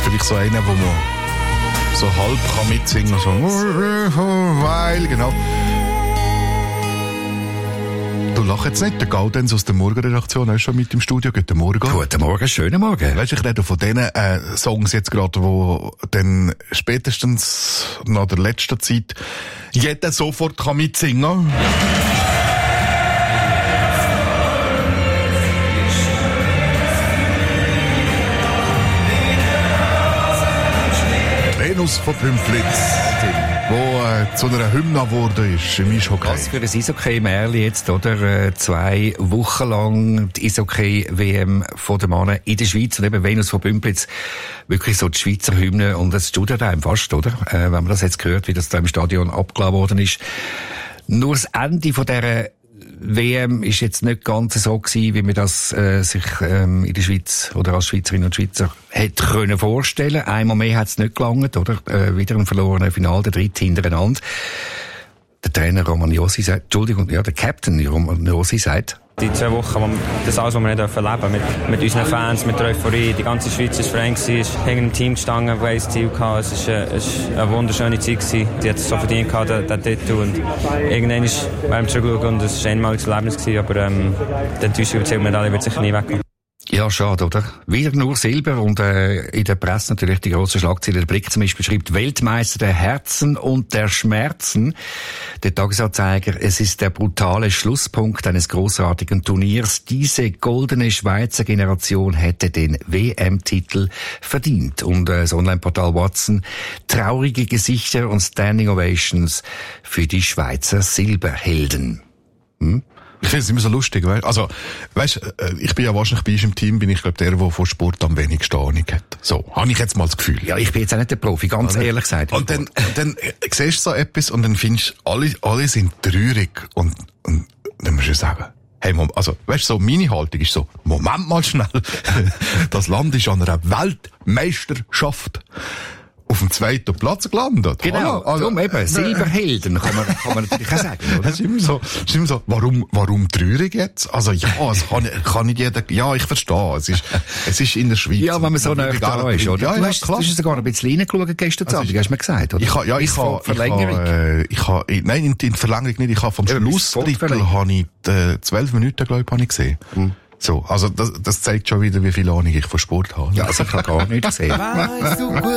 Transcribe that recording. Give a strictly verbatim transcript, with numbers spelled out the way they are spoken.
vielleicht so einer, wo man so halb kann mitsingen kann, so, weil, genau. Du lachst jetzt nicht, der Gaudenz aus der Morgenredaktion, er ist schon mit im Studio. Guten Morgen. Guten Morgen, schönen Morgen. Weißt du, ich rede von diesen äh, Songs jetzt gerade, wo dann spätestens nach der letzten Zeit jeder sofort kann mitsingen kann. Venus von Pümplitz, wo äh, zu einer Hymne geworden ist im Eishockey. Was für ein Eishockey-Märchen jetzt, oder? Äh, zwei Wochen lang die Eishockey-W M von den Männern in der Schweiz und eben Venus von Pümplitz. Wirklich so die Schweizer Hymne und das tut ja einem fast, oder? Äh, wenn man das jetzt gehört, wie das da im Stadion abgeladen worden ist. Nur das Ende von dieser W M ist jetzt nicht ganz so gewesen, wie man das äh, sich ähm, in der Schweiz oder als Schweizerinnen und Schweizer hätte können vorstellen. Einmal mehr hat es nicht gelangt, oder? Äh, wieder ein verlorener Final, der dritte hintereinander. Der Trainer Romagnosi sagt, Entschuldigung, ja, der Captain Romagnosi sagt, die zwei Wochen, wo, das alles, was wir nicht erleben dürfen, mit, mit unseren Fans, mit der Euphorie, die ganze Schweiz war Verein, ist hinter einem Team gestanden, das ein Ziel hatte. Es war eine, eine wunderschöne Zeit gewesen. Die hat es so verdient gehabt, den Titel. Und irgendwann ist, werden wir zurückschauen und es war ein einmaliges Erlebnis gewesen, aber ähm, die Enttäuschung über die Medaille wird sicher nie wegkommen. Ja, schade, oder? Wieder nur Silber und äh, in der Presse natürlich die grosse Schlagzeile. Der Blick zum Beispiel schreibt Weltmeister der Herzen und der Schmerzen. Der Tagesanzeiger, es ist der brutale Schlusspunkt eines großartigen Turniers. Diese goldene Schweizer Generation hätte den W M-Titel verdient. Und äh, das Online-Portal Watson, traurige Gesichter und Standing Ovations für die Schweizer Silberhelden. Hm? Ich finde es immer so lustig, weißt? Also, weißt, ich bin ja wahrscheinlich bei uns im Team, bin ich, glaube der, der von Sport am wenigsten Ahnung hat. So, habe ich jetzt mal das Gefühl. Ja, ich bin jetzt auch nicht der Profi, ganz also, ehrlich gesagt. Und dann, dann siehst du so etwas und dann findest du, alle, alle sind traurig und, und dann musst du sagen, hey, also, weißt du, so, meine Haltung ist so, Moment mal schnell, das Land ist an einer Weltmeisterschaft auf dem zweiten Platz gelandet. Genau, also, darum eben, Silberhelden, kann man, kann man natürlich auch sagen, oder? Das ist immer so, das ist immer so, warum, warum traurig jetzt? Also, ja, es kann, kann nicht jeder, ja, ich verstehe, es ist, es ist in der Schweiz. Ja, wenn man so nah da ist, oder? Ja, du ja, hast, klar. du hast sogar ein bisschen reingeschaut gestern Abend, hast du mir gesagt, oder? Ich ha, ja, ich ha, Verlängerung. Ich ha, äh, ich ha, nein, in, in Verlängerung nicht, ich ha vom Schlussdrittel habe ich, äh, zwölf Minuten, glaube ich, habe ich gesehen. Hm. So, also, das, das zeigt schon wieder, wie viel Ahnung ich von Sport habe. Ja, also ich habe gar nichts gesehen.